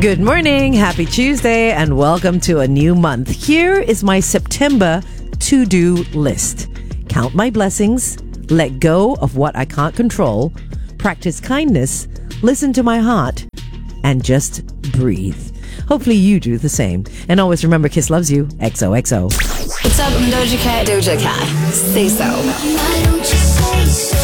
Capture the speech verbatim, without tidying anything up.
Good morning, happy Tuesday, and welcome to a new month. Here is my September to-do list. Count my blessings, let go of what I can't control, practice kindness, listen to my heart, and just breathe. Hopefully you do the same. And always remember, Kiss loves you. X O X O. What's up, I'm Doja Cat. Doja Cat. Say so. Why don't you say so?